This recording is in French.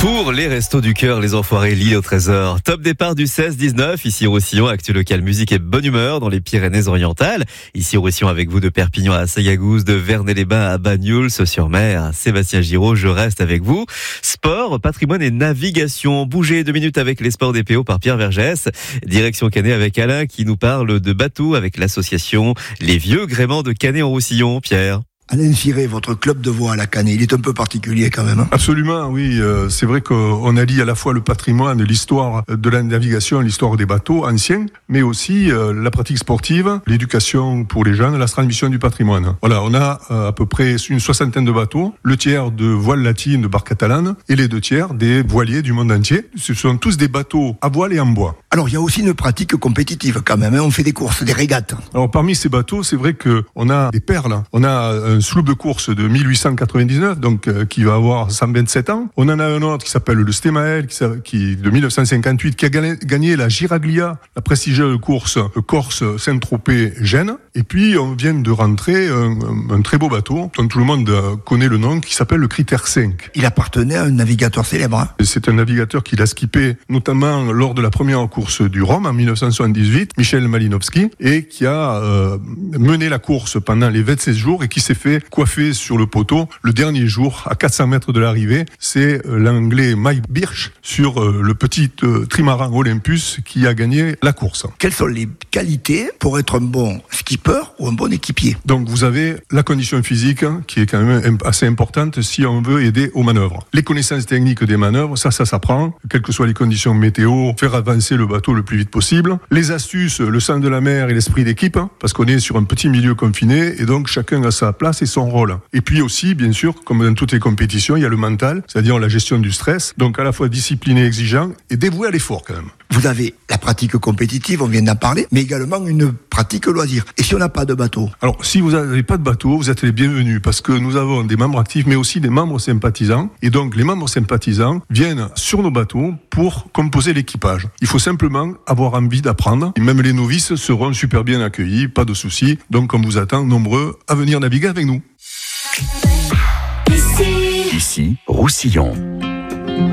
Pour les Restos du Cœur, les Enfoirés, l'île au trésor. Top départ du 16-19, ici Roussillon, actu local musique et bonne humeur dans les Pyrénées-Orientales. Ici Roussillon avec vous de Perpignan à Sagagouze, de Vernay-les-Bains à Banyuls-sur-Mer. Sébastien Giraud, je reste avec vous. Sport, patrimoine et navigation. Bougez 2 minutes avec les sports des PO par Pierre Vergès. Direction Canet avec Alain qui nous parle de bateaux avec l'association Les Vieux Gréments de Canet en Roussillon. Pierre. Alain Firé, votre club de voile à Canet, il est un peu particulier quand même. Absolument, oui. C'est vrai qu'on allie à la fois le patrimoine, l'histoire de la navigation, l'histoire des bateaux anciens, mais aussi la pratique sportive, l'éducation pour les jeunes, la transmission du patrimoine. Voilà, on a à peu près une 60aine de bateaux, le tiers de voiles latines, de barres catalanes, et les 2 tiers des voiliers du monde entier. Ce sont tous des bateaux à voile et en bois. Alors, il y a aussi une pratique compétitive quand même, hein. On fait des courses, des régates. Alors, parmi ces bateaux, c'est vrai qu'on a des perles. On a un sloop de course de 1899, donc qui va avoir 127 ans. On en a un autre qui s'appelle le Stemael, qui de 1958, qui a gagné la Giraglia, la prestigieuse course Corse Saint-Tropez-Gênes. Et puis, on vient de rentrer un très beau bateau, dont tout le monde connaît le nom, qui s'appelle le Critère 5. Il appartenait à un navigateur célèbre. Hein. C'est un navigateur qui l'a skippé, notamment lors de la première course du Rhum en 1978, Michel Malinowski, et qui a mené la course pendant les 26 jours et qui s'est fait coiffé sur le poteau le dernier jour à 400 mètres de l'arrivée. C'est l'anglais Mike Birch sur le petit trimaran Olympus qui a gagné la course. Quelles sont les qualités pour être un bon skipper ou un bon équipier? Donc vous avez la condition physique qui est quand même assez importante si on veut aider aux manœuvres. Les connaissances techniques des manœuvres, ça s'apprend, quelles que soient les conditions météo, faire avancer le bateau le plus vite possible. Les astuces, le sang de la mer et l'esprit d'équipe, parce qu'on est sur un petit milieu confiné et donc chacun a sa place et son rôle. Et puis aussi, bien sûr, comme dans toutes les compétitions, il y a le mental, c'est-à-dire la gestion du stress, donc à la fois discipliné, exigeant et dévoué à l'effort quand même. Vous avez la pratique compétitive, on vient d'en parler, mais également une pratique loisir. Et si on n'a pas de bateau? Alors, si vous n'avez pas de bateau, vous êtes les bienvenus, parce que nous avons des membres actifs, mais aussi des membres sympathisants. Et donc, les membres sympathisants viennent sur nos bateaux pour composer l'équipage. Il faut simplement avoir envie d'apprendre. Et même les novices seront super bien accueillis, pas de soucis. Donc, on vous attend nombreux à venir naviguer avec nous. Ici, Roussillon.